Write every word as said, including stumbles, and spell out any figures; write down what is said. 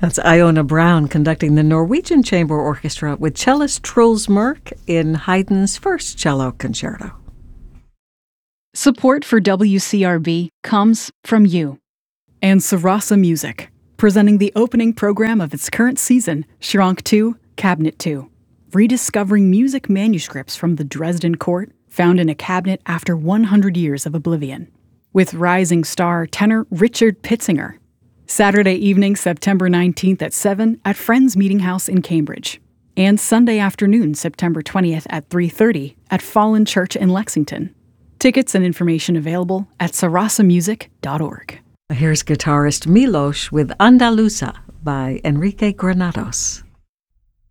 That's Iona Brown conducting the Norwegian Chamber Orchestra with cellist Truls Mørk in Haydn's first cello concerto. Support for W C R B comes from you. And Sarasa Music, presenting the opening program of its current season, Schrank two, Cabinet two. Rediscovering music manuscripts from the Dresden court found in a cabinet after one hundred years of oblivion. With rising star tenor Richard Pitzinger. Saturday evening, September nineteenth at seven at Friends Meeting House in Cambridge. And Sunday afternoon, September twentieth at three thirty at Fallen Church in Lexington. Tickets and information available at sarasa music dot org. Here's guitarist Milos with Andaluza by Enrique Granados.